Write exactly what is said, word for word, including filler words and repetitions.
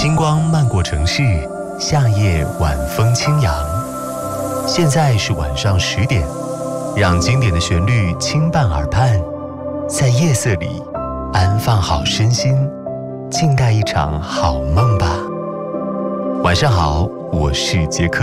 星光漫过城市，夏夜晚风轻扬。现在是晚上十点，让经典的旋律轻伴耳畔，在夜色里安放好身心，静待一场好梦吧。晚上好，我是杰克。